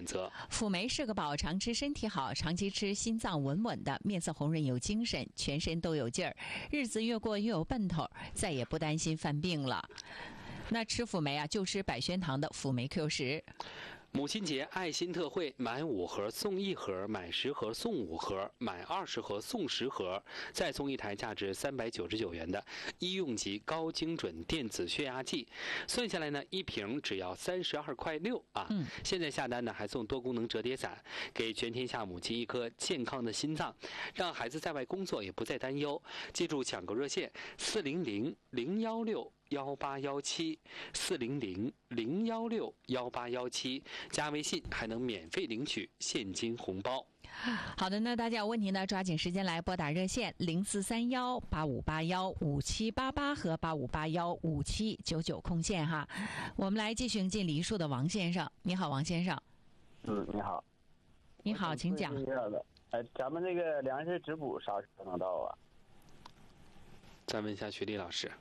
选择。 辅酶是个宝，常吃身体好，长期吃心脏稳稳的，面色红润有精神，全身都有劲儿，日子越过越有奔头，再也不担心犯病了。那吃辅酶啊，就吃百宣堂的辅酶 Q10。 母亲节爱心特惠，买5盒送1盒，买10盒送5盒，买20盒送10盒，再送一台价值399元的医用级高精准电子血压计。算下来呢，一瓶只要32.6块啊！现在下单呢还送多功能折叠伞，给全天下母亲一颗健康的心脏，让孩子在外工作也不再担忧。记住抢购热线400-016-1817，400-016-1817，加微信还能免费领取现金红包。 好的，那大家有问题呢，抓紧时间来拨打热线043185815788和85815799空线哈。我们来继续进梨树的王先生，你好，王先生。 你好。 你好，请讲。 咱们这个粮食直补啥时候能到啊？ 再问一下徐丽老师。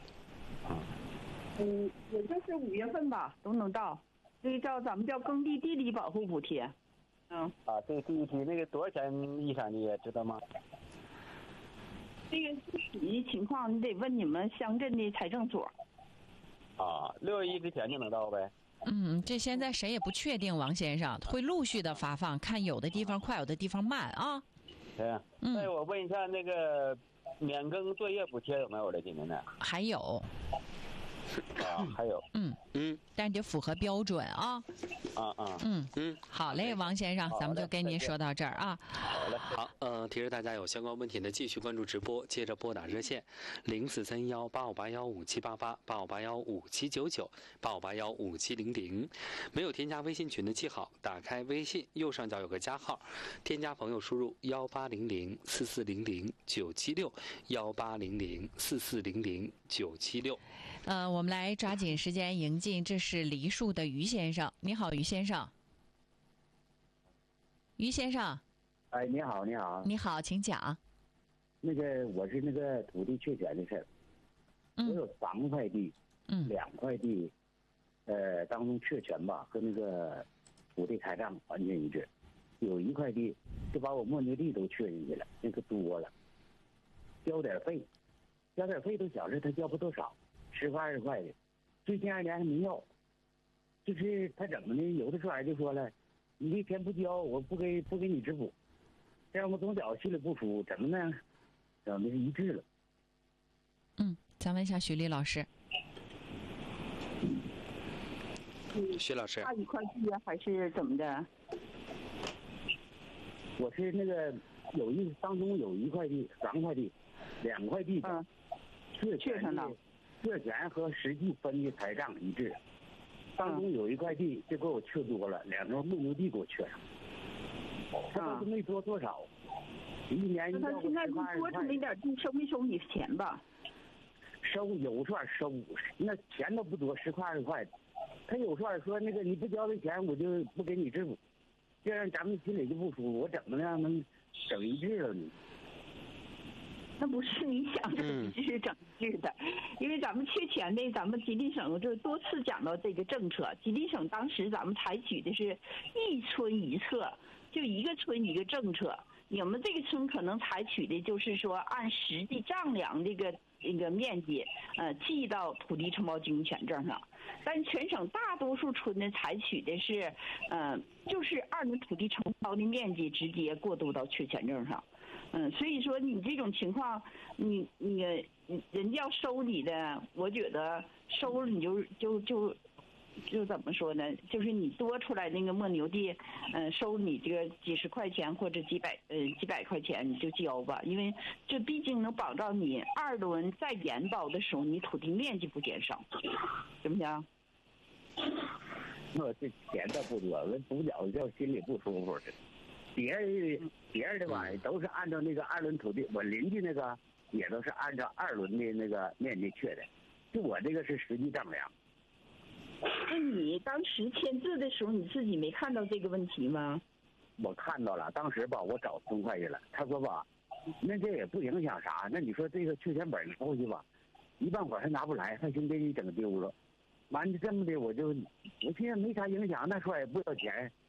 也就是5月份吧，都能到。这个咱们叫耕地地理保护补贴。 这第一批那个多少钱一山地知道吗？ 这个具体情况你得问你们乡镇的财政所。 6月1之前就能到呗？ 这现在谁也不确定，王先生会陆续的发放，看有的地方快，有的地方慢啊。 对。那我问一下，那个免耕作业补贴有没有了？今年呢？ 还有。 还有。 但得符合标准啊。好嘞，王先生，咱们就跟您说到这儿啊。 好嘞。 好，提示大家有相关问题呢，继续关注直播，接着拨打热线043185815788，85815799，85815700。没有添加微信群的记好，打开微信右上角有个加号，添加朋友输入18004400976，18004400976。 我们来抓紧时间迎进，这是梨树的于先生。你好，于先生。于先生。 你好，你好。 你好，请讲。 那个我是那个土地确权的事儿。我有3块地，2块地，当中确权吧，和那个土地开账完全一致。有1块地就把我牧牛地都确进去了，那个多了，交点费都小事，他交不多少，10块20块的，最近2年还没要。就是他怎么的？有的时候就说了，你这钱不交，我不给你支付，这样我总觉得心里不舒服。怎么呢？怎么一致了？ 咱问一下徐丽老师。 徐老师。 差1块地还是怎么的？ 我是那个当中有1块地、3块地、2块地，确上了，确权和实际分的财账一致。当中有1块地就给我确多了，2头牧牛地给我确上，他倒是没多多少，一年那他现在多出那点地收没收你钱吧？ 收，有时候收，那钱都不多，10块20块的。他有时候说那个你不交这钱，我就不给你支付，这样咱们心里就不舒服。我怎么让能整一致了呢？ 那不是你想整一致整一致的，因为咱们确权的，咱们吉林省就多次讲到这个政策。吉林省当时咱们采取的是一村一策，就一个村一个政策。你们这个村可能采取的就是说按实际丈量这个面积，记到土地承包经营权证上。但全省大多数村呢采取的是，就是按照土地承包的面积直接过渡到确权证上。所以说你这种情况，人家要收你的，我觉得收了你就怎么说呢？就是你多出来那个牧牛地，收你这个几十块钱或者几百块钱你就交吧，因为这毕竟能保障你2轮再延包的时候你土地面积不减少，行不行？ 我这钱倒不多，我独角就心里不舒服的。别人的吧都是按照那个2轮土地，我邻居那个也都是按照2轮的那个面积确的，就我这个是实际丈量。 那你当时签字的时候，你自己没看到这个问题吗？ 我看到了，当时吧，我找村会去了。他说吧，那这也不影响啥。那你说这个确权本拿回去吧，一半会儿还拿不来，还行给你整丢了。完就这么的，我心想没啥影响，那说也不要钱，